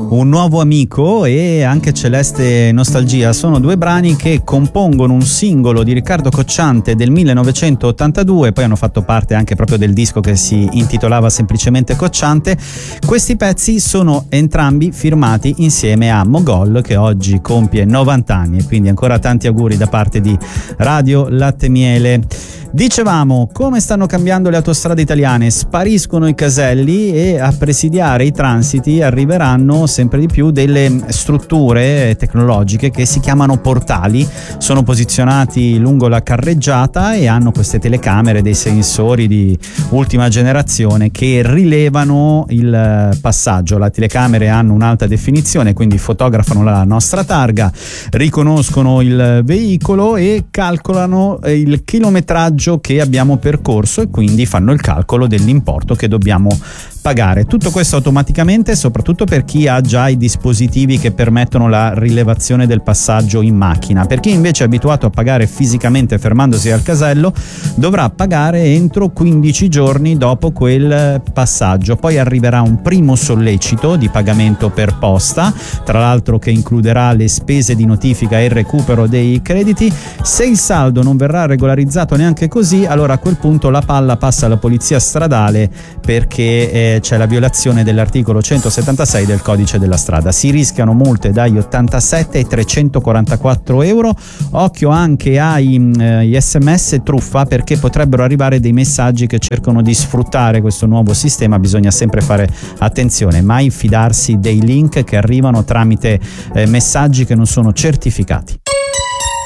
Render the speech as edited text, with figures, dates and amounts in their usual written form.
Un nuovo amico e anche Celeste Nostalgia sono due brani che compongono un singolo di Riccardo Cocciante del 1982, poi hanno fatto parte anche proprio del disco che si intitolava semplicemente Cocciante. Questi pezzi sono entrambi firmati insieme a Mogol, che oggi compie 90 anni, e quindi ancora tanti auguri da parte di Radio Latte Miele. Dicevamo, come stanno cambiando le autostrade italiane, spariscono i caselli e a presidiare i transiti arriveranno sempre di più delle strutture tecnologiche che si chiamano portali. Sono posizionati lungo la carreggiata e hanno queste telecamere, dei sensori di ultima generazione che rilevano il passaggio. Le telecamere hanno un'alta definizione, quindi fotografano la nostra targa, riconoscono il veicolo e calcolano il chilometraggio che abbiamo percorso e quindi fanno il calcolo dell'importo che dobbiamo pagare. Tutto questo automaticamente, soprattutto per chi ha già i dispositivi che permettono la rilevazione del passaggio in macchina. Per chi invece è abituato a pagare fisicamente fermandosi al casello, dovrà pagare entro 15 giorni dopo quel passaggio. Poi arriverà un primo sollecito di pagamento per posta, tra l'altro che includerà le spese di notifica e il recupero dei crediti. Se il saldo non verrà regolarizzato neanche così, allora a quel punto la palla passa alla polizia stradale, perché c'è la violazione dell'articolo 176 del codice della strada. Si rischiano multe dagli 87 ai 344 euro. Occhio anche ai SMS truffa, perché potrebbero arrivare dei messaggi che cercano di sfruttare questo nuovo sistema. Bisogna sempre fare attenzione, mai fidarsi dei link che arrivano tramite messaggi che non sono certificati.